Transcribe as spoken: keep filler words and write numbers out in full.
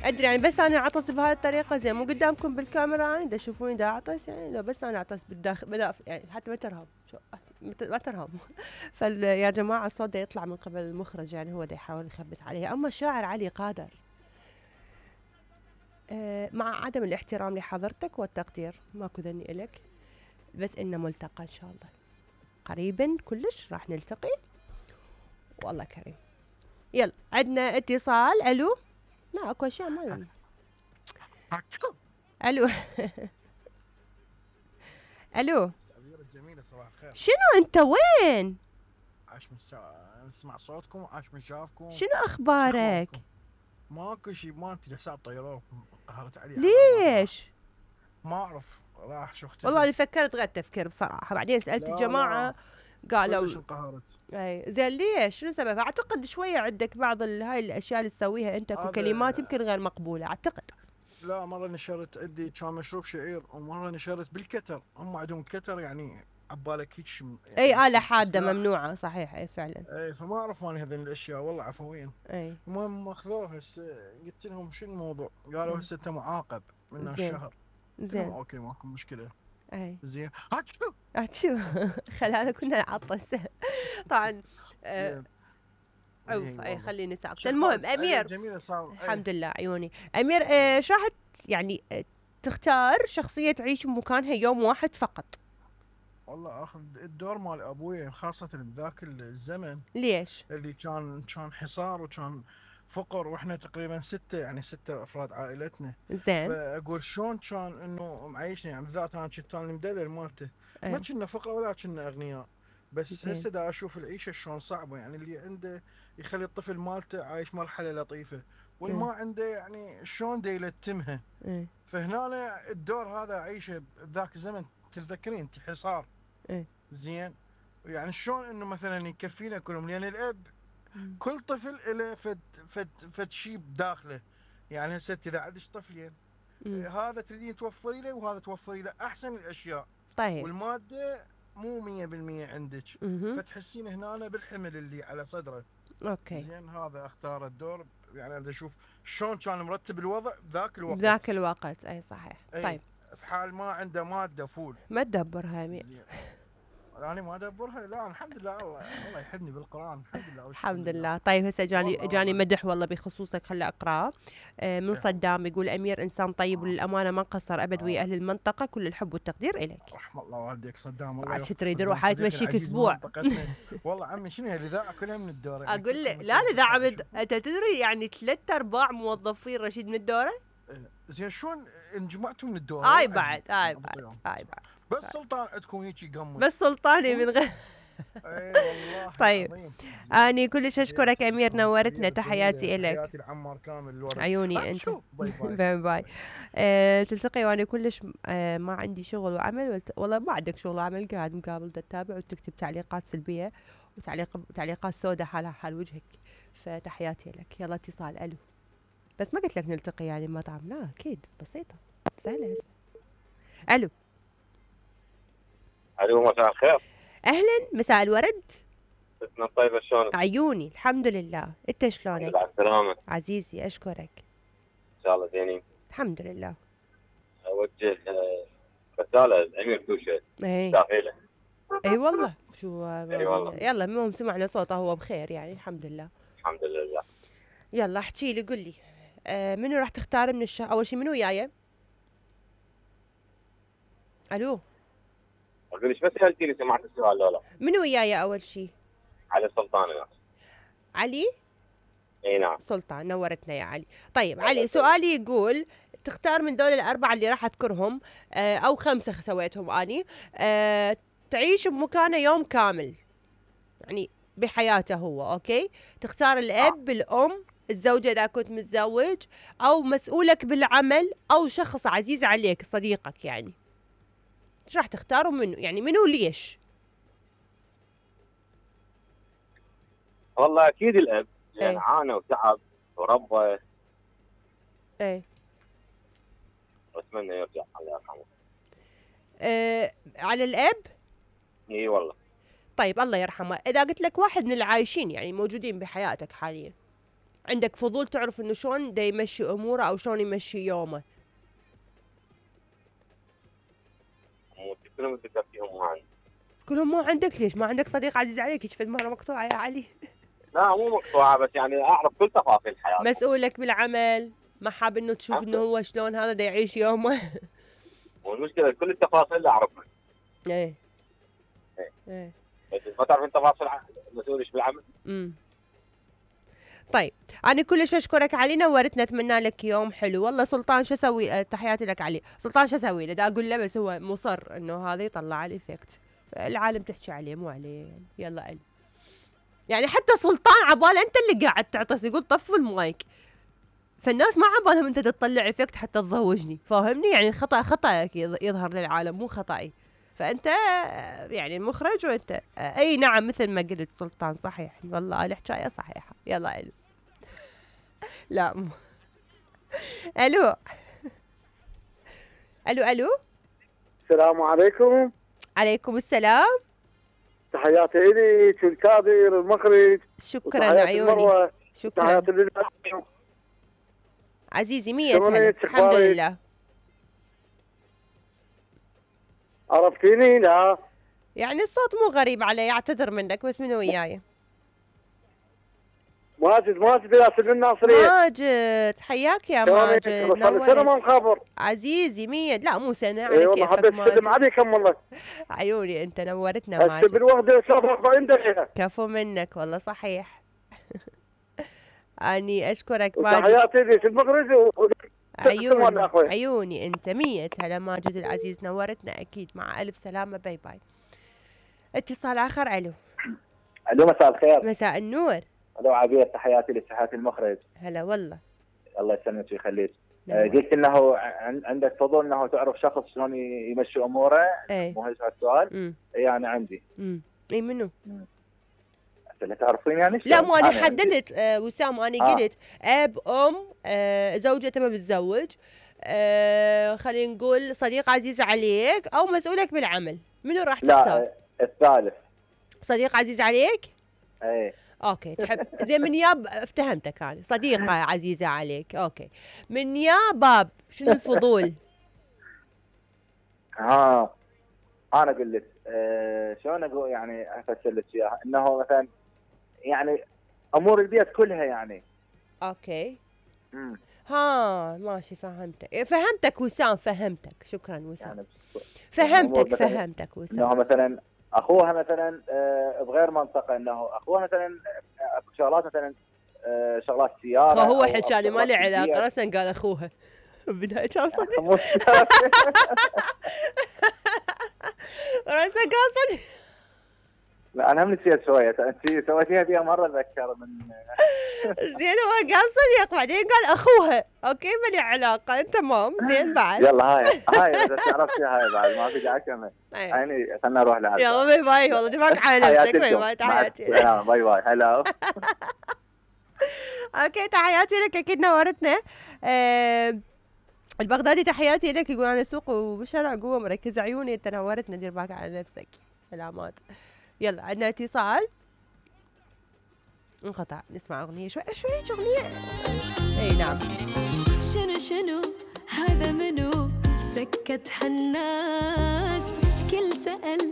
ادري يعني، بس انا اعطس بهاي الطريقه زين، مو قدامكم بالكاميرا يعني دا تشوفوني دا اعطس يعني، لو بس انا اعطس بالداخل بدافع يعني، حتى ما ترهب شو مت- ما ترهب. فيا جماعه الصوت دا يطلع من قبل المخرج يعني، هو دا يحاول يخبط عليها. اما الشاعر علي قادر، آه مع عدم الاحترام لحضرتك والتقدير، ماكو ذني الك، بس انه ملتقى ان شاء الله قريبا كلش راح نلتقي، والله كريم. يلا عندنا اتصال. الو. لا اكو اشياء ما. الو. الو. أميرة الجميلة صباح الخير. شنو انت وين؟ عاش من شا... نسمع صوتكم، عاش من شافكم. شنو شو اخبارك؟ اخباركم؟ ماكو شي، ما انت لسه طيروه قهرت علي على الرواد راح. ليش؟ ما اعرف راح شو والله اختفى. اللي فكرت غير تفكير بصراحه، بعدين سالت لا لا الجماعه قالوا. كلش انقهرت. اي زين ليش؟ شنو سبب؟ اعتقد شويه عندك بعض ال- هاي الاشياء اللي تسويها انت، اكو كلمات هذا يمكن غير مقبوله اعتقد. لا، مرة نشرت عندي كان مشروب شعير، ومرة نشرت بالكتر، هم عندهم كتر يعني عبالك هيك شم- يعني اي آلة شي حادة سلاح. ممنوعة صحيح، اي فعلا. اي فما اعرف اني هذين الاشياء والله عفويا. اي. المهم اخذوه هسه، قلت لهم شو الموضوع؟ قالوا أي. هسه انت معاقب من زين. الشهر. قلت لهم زين. اوكي ماكو مشكله. اي. زين هات شو. شو. خلانا كنا نعطس. طبعا. آه، زين. اي اوف، اي والله. خليني ساكتة. شو اخبار المهم السعيده امير. الجميله صار اي. الحمد لله عيوني. امير، آه شو راح ت- يعني آه تختار شخصية تعيش بمكانها يوم واحد فقط؟ والله اخذ الدور مال ابويا، خاصه بذاك الزمن ليش؟ اللي كان كان حصار وكان فقر، واحنا تقريبا ستة يعني ستة افراد عائلتنا. زين. فاقول شلون كان انه معيشني يعني، بالذات انا كنت انا المدلل مالته. ما اي. كنا فقراء ولا كنا اغنياء. بس زين. هسه دا اشوف العيشه شلون صعبه، يعني اللي عنده يخلي الطفل مالته عايش مرحله لطيفه، واللي اي. ما عنده يعني شلون دا يلتمها. اي. فهنا أنا الدور هذا اعيشه بذاك الزمن. تتذكرين انت حصار؟ اي. زين. يعني شلون انه مثلا يكفينا كلهم، لان الاب مم. كل طفل له فد فد فد شيء بداخله. يعني هسه اذا عندك طفلين، مم. هذا تريدين توفري له وهذا توفري له احسن الاشياء، طيب. والماده مو مية بالمية عندك. اها. فتحسين هنا بالحمل اللي على صدره. اوكي. زين هذا اختار الدور. يعني انا اشوف شلون كان مرتب الوضع بذاك بذاك الوقت. الوقت اي صحيح. اي طيب. بحال ما عنده ماده فول. ما تدبرها امير. زين. انا ما ادبرها، لا الحمد لله، الله الله يحبني بالقران، الحمد لله والشكر الحمد لله. لله. طيب هسه جاني والله جاني والله. مدح والله بخصوصك، خلي اقراه. آه، من إيه والله. صدام يقول امير انسان طيب آه. وللامانه ما قصر ابد ويا آه. اهل المنطقه، كل الحب والتقدير اليك. رحم الله والديك صدام، الله بعد شو يوفقك تريد صدام روح هاي صديقي تمشيك العزيز اسبوع؟ منطقتنا. والله عمي شنو هي الاذاعه كلها من الدوره يعني، اقول له كلكم لا لا، متواجدين اذا قاعد عمد اشوفكم. انت تدري يعني ثلاث ارباع موظفين رشيد من الدوره. إيه. زين شلون انجمعتوا من الدوره؟ هاي والله عجيب بعد هاي ابو بعد طيام. هاي بعد. بس سلطان عندكم هيك بس يقمص. سلطاني من هم. غير. اي والله طيب. العظيم. زين. اني كلش زين اشكرك امير، سلطان نورتنا، الكبير الجميله، تحياتي الك. تحياتي لعمار كامل الورد. عيوني انت. شو باي باي. باي باي. باي. أه تلتقي وانا كلش أه ما عندي شغل وعمل والت... والله ما عندك شغل وعمل، قاعد مقابل تتابع وتكتب تعليقات سلبيه وتعليق تعليقات سوداء حالها حال وجهك، فتحياتي لك. يلا اتصال. الو. بس ما قلت لك نلتقي يعني مطعم، لا اكيد بسيطه سهله هسه. الو. الو مساء الخير. اهلا، مساء الورد. ستنا طيبة شلونك؟ عيوني الحمد لله، انت الحمد شلونك؟ لله على السلامة. عزيزي اشكرك. ان شاء الله زينين. الحمد لله. اوجه آه، رسالة لأمير توشة اي. داخله. اي والله شو. اي والله. يلا المهم سمعنا صوته هو بخير يعني الحمد لله. الحمد لله. يلا احكي لي، قل لي آه منو راح تختار من الشهر؟ اول شيء منو وياي؟ الو. اقول لك بس سالتيني سمعت السؤال لا لا. منو وياي اول شيء؟ على سلطان الناس. علي اي نعم. سلطان، نورتنا يا علي. طيب علي، سؤالي يقول تختار من دول الاربعه اللي راح اذكرهم آه او خمسه سويتهم اني، آه تعيش بمكانه يوم كامل يعني بحياته هو، اوكي؟ تختار الاب، الام، الزوجة إذا كنت متزوج، أو مسؤولك بالعمل، أو شخص عزيز عليك صديقك يعني. ايش راح تختاروا منه يعني، منو ليش؟ والله اكيد الاب، لان ايه. عانى وتعب وربى، ايه. واتمنى يرجع الله يرحمه. آه على الاب. اي والله. طيب الله يرحمه. إذا قلت لك واحد من العايشين يعني موجودين بحياتك حاليا. عندك فضول تعرف انه شلون دا يمشي اموره او شلون يمشي يومه؟ مو كلهم الذكر فيهم ما عندي. كلهم مو عندك؟ ليش ما عندك صديق عزيز عليك يشفد مره مقطوعه يا علي؟ لا مو مقطوعة، بس يعني اعرف كل تفاصيل حياتي. مسؤولك بالعمل، ما حاب انه تشوف انه هو شلون هذا دا يعيش يومه. والمشكلة كل التفاصيل اللي اعرفها. ايه ايه ايه بس ما تعرفين تفاصيل المسؤول ايش بالعمل. امم طيب انا كلش اشكرك علي، نورتنا، اتمنى لك يوم حلو. والله سلطان شو اسوي؟ أه تحياتي لك علي. سلطان شو اسوي له؟ دا اقول له بس هو مصر انه هذا يطلع على الايفكت، فالعالم تحكي عليه مو عليه يعني. يلا علي يعني حتى سلطان عباله انت اللي قاعد تعطس، يقول طفوا المايك، فالناس ما عبالهم انت تطلع افكت حتى تضوجني، فاهمني؟ يعني الخطا خطأك يظهر للعالم مو خطأي، فانت يعني المخرج وانت اي نعم مثل ما قلت سلطان صحيح، والله الحكايه صحيحه. يلا الو. لا مو الو الو الو. السلام عليكم. عليكم السلام. تحياتي لي الكادر المخرج. شكرا عيوني. شكرا تحياتي لله عزيزي. مية هلا. الحمد لله. عرفتيني؟ لا يعني الصوت مو غريب علي، اعتذر منك، بس منو وياي؟ ماجد. ماجد ياسر الناصرية. ماجد حياك يا ماجد. سنة ما مخابر عزيزي. مية لا مو سنة على اي والله كيفك حبيت ماجد. اسلم عليكم والله. عيوني انت نورتنا هسه ماجد. بالوحدة شاف أربعين دقيقة. كفو منك والله صحيح. اني اشكرك ماجد. تحياتي لي المخرج و... عيوني عيوني انت. مية هلا ماجد العزيز، نورتنا اكيد. مع الف سلامة. باي باي. اتصال اخر. الو. الو مساء الخير. مساء النور. الو عبير، تحياتي لتحياتي المخرج. هلا والله. الله يسلمك ويخليك. آه قلت انه عندك فضول انه تعرف شخص شلون يمشي اموره. ايه مو هيك السؤال. امم يعني عندي. امم اي منو؟ اللي تعرفين يعني. لا مو انا حددت آه وسام، انا آه. قلت اب ام آه زوجة تبى بتزوج، آه خلينا نقول صديق عزيز عليك او مسؤولك بالعمل، منو راح تختار؟ لا الثالث. صديق عزيز عليك؟ ايه اوكي تحب زين من ياب. افتهمتك انا. صديقة عزيزة عليك. اوكي من يا باب شنو الفضول؟ ها انا اقول لك آه شلون اقول يعني افسر لك اياها، انه مثلا يعني امور البيت كلها يعني. اوكي امم ها ماشي فهمتك. فهمتك وسام، فهمتك. شكرا وسام يعني فهمتك فهمتك وسام. انه مثلا اخوها مثلا آه بغير منطقه، انه اخوها مثلا اكو شغلات مثلا آه شغلات سياره. فهو حكى لي ما لي علاقه، رسم قال اخوها بالنهايه كان صديق. رسم قال صديق. لا انا هم نسيت شويه، انت سويتيها فيها مره اتذكر من. زين هو قال صديق بعدين قال اخوها. اوكي ما لي علاقه. تمام زين بعد. يلا هاي هاي اذا عرفتي هاي بعد ما في داعي اكمل. يعني خلنا نروح لعبة. يلا باي باي. والله دماغك على نفسك. باي باي. تحياتي. باي باي. هلا. اوكي تحياتي لك اكيد نورتنا. أه البغدادي تحياتي لك، يقول انا سوق وبالشارع قوه مركز عيوني. انت نورتنا. دير بالك على نفسك. سلامات. يلا عندنا اتصال. انقطع. نسمع اغنيه شوي شوي اغنيه. اي نعم. شنو شنو هذا منو سكت هالناس كل سأل